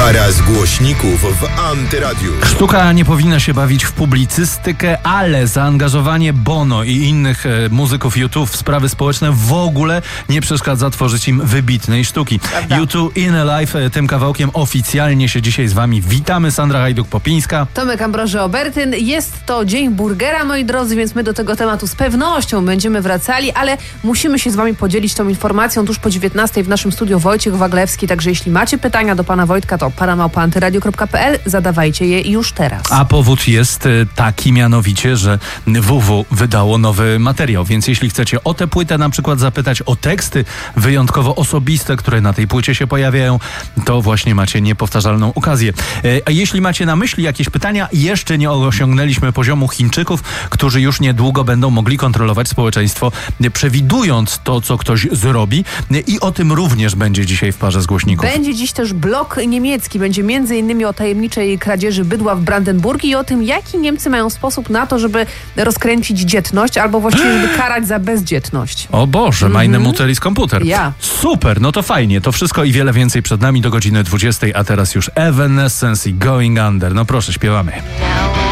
Para z głośników w Antyradiu. Sztuka nie powinna się bawić w publicystykę, ale zaangażowanie Bono i innych muzyków YouTube w sprawy społeczne w ogóle nie przeszkadza tworzyć im wybitnej sztuki. YouTube In Alive tym kawałkiem oficjalnie się dzisiaj z wami witamy. Sandra Hajduk-Popińska. Tomek Ambroży-Obertyn. Jest to Dzień Burgera, moi drodzy, więc my do tego tematu z pewnością będziemy wracali, ale musimy się z wami podzielić tą informacją tuż po 19 w naszym studiu Wojciech Waglewski, także jeśli macie pytania do pana Wojtka, to para@antyradio.pl, zadawajcie je już teraz. A powód jest taki mianowicie, że WW wydało nowy materiał, więc jeśli chcecie o tę płytę na przykład zapytać, o teksty wyjątkowo osobiste, które na tej płycie się pojawiają, to właśnie macie niepowtarzalną okazję. A jeśli macie na myśli jakieś pytania, jeszcze nie osiągnęliśmy poziomu Chińczyków, którzy już niedługo będą mogli kontrolować społeczeństwo, przewidując to, co ktoś zrobi, i o tym również będzie dzisiaj w Parze z głośników. Będzie dziś też blok niemiecki, będzie m.in. o tajemniczej kradzieży bydła w Brandenburgii i o tym, jaki Niemcy mają sposób na to, żeby rozkręcić dzietność, albo właściwie, żeby karać za bezdzietność. O Boże, meine Mutter ist Computer. Ja. Super, no to fajnie. To wszystko i wiele więcej przed nami do godziny 20, a teraz już Evanescence i Going Under. No proszę, śpiewamy.